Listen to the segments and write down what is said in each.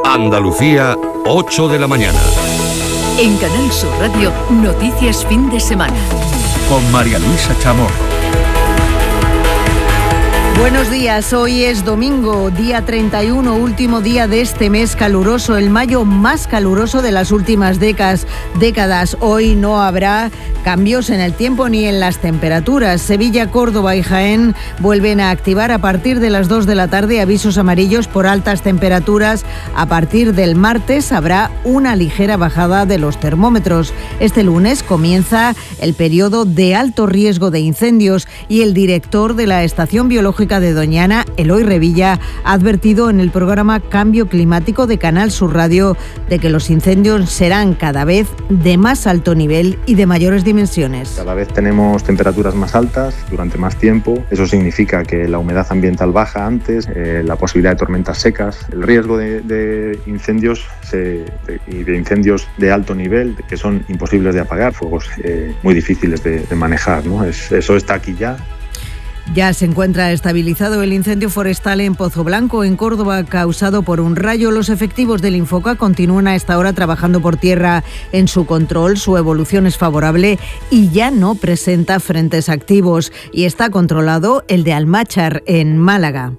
Andalucía, 8 de la mañana. En Canal Sur Radio, Noticias Fin de Semana. Con María Luisa Chamorro. Buenos días, hoy es domingo, día 31, último día de este mes caluroso, el mayo más caluroso de las últimas décadas. Hoy no habrá cambios en el tiempo ni en las temperaturas. Sevilla, Córdoba y Jaén vuelven a activar a partir de las 2 de la tarde avisos amarillos por altas temperaturas. A partir del martes habrá una ligera bajada de los termómetros. Este lunes comienza el periodo de alto riesgo de incendios y el director de la Estación Biológica de Doñana, Eloy Revilla, ha advertido en el programa Cambio Climático de Canal Sur Radio de que los incendios serán cada vez de más alto nivel y de mayores dimensiones. Cada vez tenemos temperaturas más altas durante más tiempo. Eso significa que la humedad ambiental baja antes, la posibilidad de tormentas secas, el riesgo de incendios y de incendios de alto nivel que son imposibles de apagar, fuegos muy difíciles de manejar, ¿no? Eso está aquí ya. Ya se encuentra estabilizado el incendio forestal en Pozoblanco, en Córdoba, causado por un rayo. Los efectivos del Infoca continúan a esta hora trabajando por tierra en su control. Su evolución es favorable y ya no presenta frentes activos. Y está controlado el de Almáchar, en Málaga.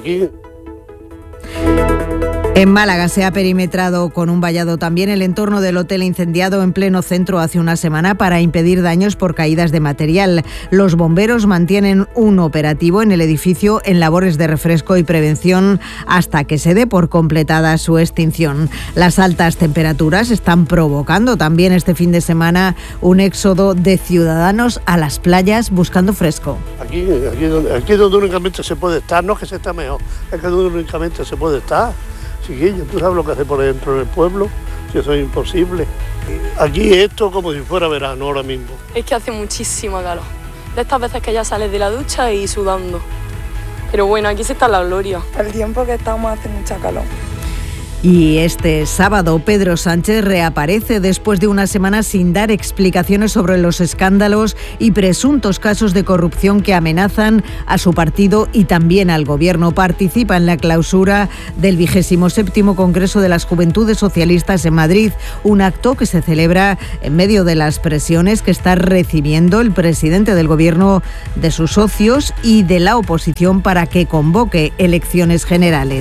En Málaga se ha perimetrado con un vallado también el entorno del hotel incendiado en pleno centro hace una semana para impedir daños por caídas de material. Los bomberos mantienen un operativo en el edificio en labores de refresco y prevención hasta que se dé por completada su extinción. Las altas temperaturas están provocando también este fin de semana un éxodo de ciudadanos a las playas buscando fresco. Aquí es donde únicamente se puede estar, no es que se está mejor, es que donde únicamente se puede estar. Chiquillo, tú sabes lo que hace por dentro del pueblo, si eso es imposible. Aquí esto como si fuera verano ahora mismo. Es que hace muchísima calor. De estas veces que ya sales de la ducha y sudando. Pero bueno, aquí se está la gloria. El tiempo que estamos hace mucha calor. Y este sábado Pedro Sánchez reaparece después de una semana sin dar explicaciones sobre los escándalos y presuntos casos de corrupción que amenazan a su partido y también al gobierno. Participa en la clausura del 27º Congreso de las Juventudes Socialistas en Madrid, un acto que se celebra en medio de las presiones que está recibiendo el presidente del gobierno de sus socios y de la oposición para que convoque elecciones generales.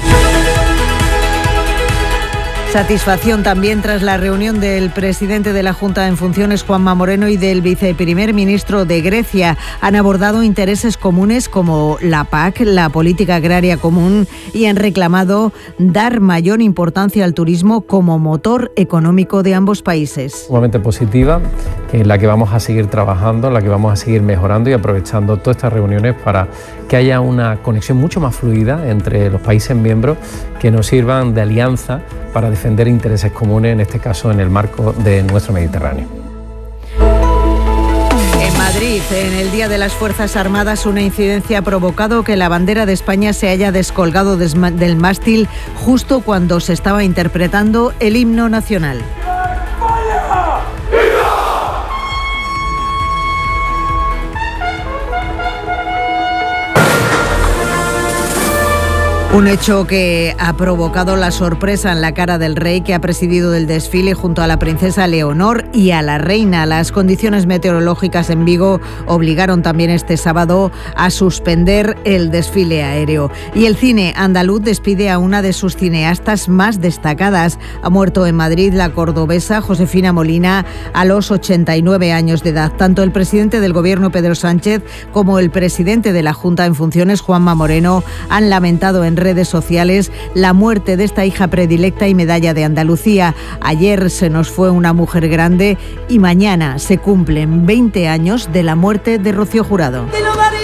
Satisfacción también tras la reunión del presidente de la Junta en funciones, Juanma Moreno, y del viceprimer ministro de Grecia. Han abordado intereses comunes como la PAC, la política agraria común, y han reclamado dar mayor importancia al turismo como motor económico de ambos países. Sumamente positiva, en la que vamos a seguir trabajando, en la que vamos a seguir mejorando y aprovechando todas estas reuniones para que haya una conexión mucho más fluida entre los países miembros que nos sirvan de alianza para defender intereses comunes, en este caso en el marco de nuestro Mediterráneo. En Madrid, en el Día de las Fuerzas Armadas, una incidencia ha provocado que la bandera de España se haya descolgado del mástil justo cuando se estaba interpretando el himno nacional. Un hecho que ha provocado la sorpresa en la cara del rey, que ha presidido el desfile junto a la princesa Leonor y a la reina. Las condiciones meteorológicas en Vigo obligaron también este sábado a suspender el desfile aéreo. Y el cine andaluz despide a una de sus cineastas más destacadas. Ha muerto en Madrid la cordobesa Josefina Molina a los 89 años de edad. Tanto el presidente del gobierno, Pedro Sánchez, como el presidente de la Junta en funciones, Juanma Moreno, han lamentado en redes sociales la muerte de esta hija predilecta y medalla de Andalucía. Ayer se nos fue una mujer grande y mañana se cumplen 20 años de la muerte de Rocío Jurado.